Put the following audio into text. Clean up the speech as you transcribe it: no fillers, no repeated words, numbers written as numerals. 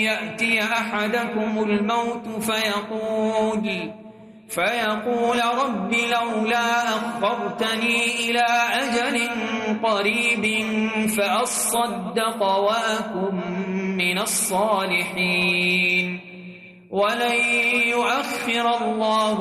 يأتي أحدكم الموت فيقول رب لولا أخرتني إلى أجل قريب فأصدق وأكن من الصالحين ولن يؤخر الله